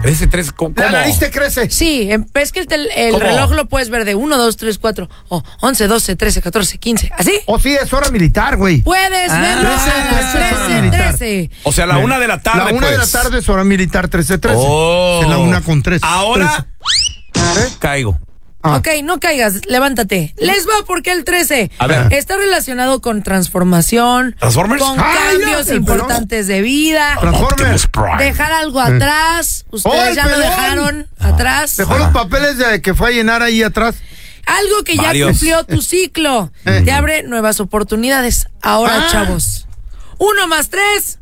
Crece 13, ¿cómo? ¿La nariz te crece? Sí, es que el reloj lo puedes ver de 1, 2, 3, 4, 11, 12, 13, 14, 15, ¿así? Sí, es hora militar, güey. Puedes verlo a las 13. O sea, la 1 de la tarde, La 1 de la tarde es hora militar, 13:13. Oh. Es la 1:13. Ahora caigo. Ok, no caigas, levántate. Les va porque el 13 A ver. está relacionado con transformación, ¿Transformers? con cambios importantes de vida, Transformers. dejar algo atrás. Ustedes ya lo dejaron atrás. Dejó los papeles que fue a llenar ahí atrás. Algo que ya cumplió tu ciclo. Te abre nuevas oportunidades. Ahora, chavos. 1 más 3.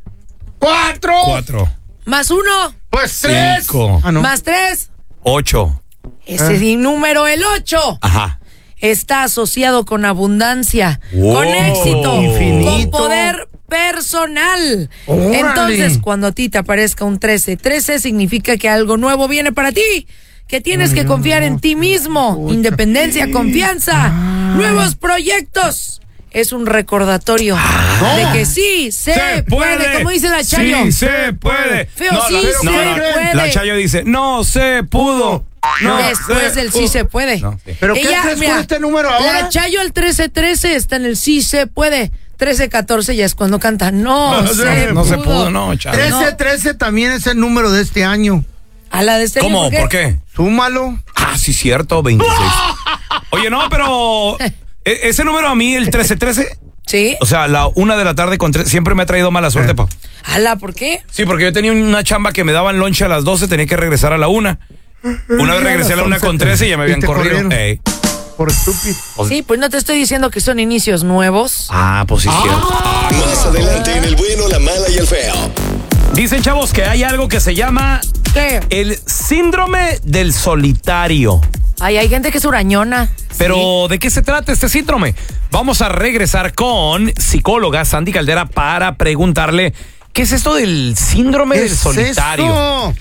4. Más 1. Pues 3. 5. Más 3. 8. Ese número, el 8. Ajá. Está asociado con abundancia, Wow. con éxito, Infinito. con poder personal. ¡Órale! Entonces, cuando a ti te aparezca un 13 significa que algo nuevo viene para ti, que tienes que confiar en ti mismo. Independencia, confianza, nuevos proyectos. Es un recordatorio de que sí se puede, como dice la Chayo. Sí se puede. Feo, sí se puede. La Chayo dice, no se pudo. No Después del sí se puede. No, sí. ¿Pero qué crees con este número ahora? La Chayo al 13:13 está en el sí se puede. 13:14 ya es cuando canta. No se pudo. No, Chayo. 13:13 también es el número de este año. A la de este ¿Cómo? año, ¿Por qué? Súmalo. Ah, sí, cierto, 26. Oye, no, pero ese número a mí, el 13:13, ¿Sí? o sea, la 1 de la tarde con 3, siempre me ha traído mala suerte, pa. ¿Ala, por qué? Sí, porque yo tenía una chamba que me daban lonche a las 12, tenía que regresar a la 1. Una vez regresé a la 1 con 13 y ya me habían corrido. Por estúpido. Sí, pues no te estoy diciendo que son inicios nuevos. Ah, pues sí, cierto. Más adelante en El Bueno, la Mala y el Feo. Dicen, chavos, que hay algo que se llama ¿Qué? el síndrome del solitario. Ay, hay gente que es hurañona. Pero, ¿de qué se trata este síndrome? Vamos a regresar con psicóloga Sandy Caldera para preguntarle ¿qué es esto del síndrome del solitario? Eso?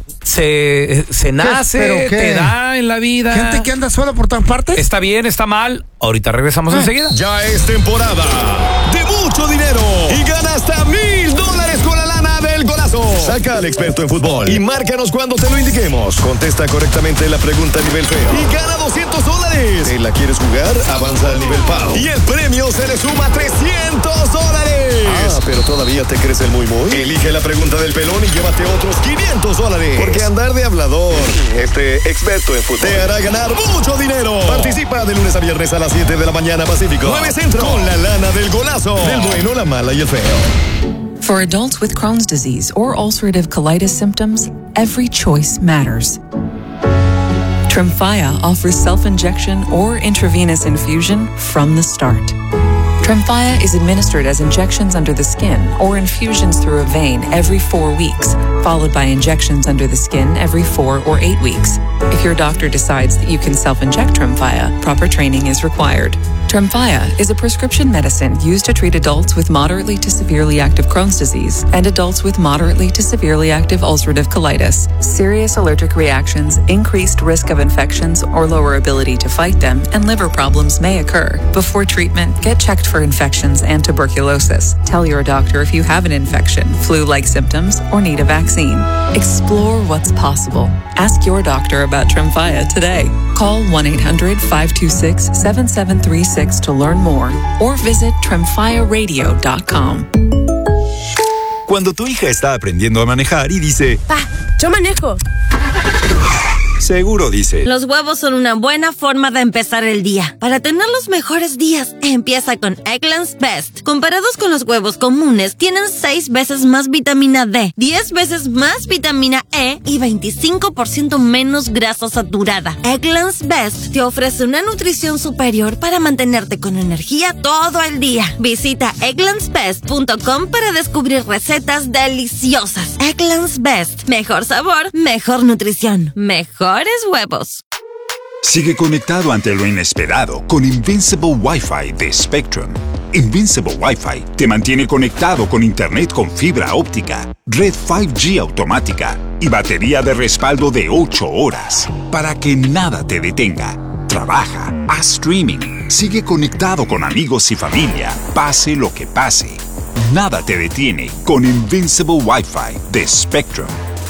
¿Se nace? ¿Pero qué? ¿Te da en la vida? ¿Gente que anda sola por todas partes? ¿Está bien? ¿Está mal? Ahorita regresamos enseguida. Ya es temporada de mucho dinero y gana hasta $1,000 con la lana del golazo. Saca al experto en fútbol y márcanos cuando te lo indiquemos. Contesta correctamente la pregunta a nivel feo y gana $200. ¿Te la quieres jugar? Avanza al nivel PAO y el premio se le suma $300. Ah, pero todavía te crees el muy. Elige la pregunta del pelón y llévate otros $500. Porque andar de hablador, experto en fútbol, te hará ganar mucho dinero. Participa de lunes a viernes a las 7 de la mañana Pacífico, 9 Centro, con la lana del golazo. Del bueno, la mala y el feo. For adults with Crohn's disease or ulcerative colitis symptoms, every choice matters. Tremfya offers self-injection or intravenous infusion from the start. Tremfya is administered as injections under the skin or infusions through a vein every 4 weeks, followed by injections under the skin every 4 or 8 weeks. If your doctor decides that you can self-inject Tremfya, proper training is required. Tremfya is a prescription medicine used to treat adults with moderately to severely active Crohn's disease and adults with moderately to severely active ulcerative colitis. Serious allergic reactions, increased risk of infections or lower ability to fight them, and liver problems may occur. Before treatment, get checked for infections and tuberculosis. Tell your doctor if you have an infection, flu-like symptoms, or need a vaccine. Explore what's possible. Ask your doctor about Tremfya today. Call 1-800-526-7736 to learn more or visit tremfyaradio.com. Cuando tu hija está aprendiendo a manejar y dice, Pa, yo manejo. seguro dice, Los huevos son una buena forma de empezar el día. Para tener los mejores días, empieza con Eggland's Best. Comparados con los huevos comunes, tienen 6 veces más vitamina D, 10 veces más vitamina E y 25% menos grasa saturada. Eggland's Best te ofrece una nutrición superior para mantenerte con energía todo el día. Visita egglandsbest.com para descubrir recetas deliciosas. Eggland's Best. Mejor sabor, mejor nutrición, mejores huevos. sigue conectado ante lo inesperado con Invincible Wi-Fi de Spectrum. Invincible Wi-Fi te mantiene conectado con internet con fibra óptica, red 5G automática y batería de respaldo de 8 horas para que nada te detenga. Trabaja, haz streaming, sigue conectado con amigos y familia, pase lo que pase. Nada te detiene con Invincible Wi-Fi de Spectrum.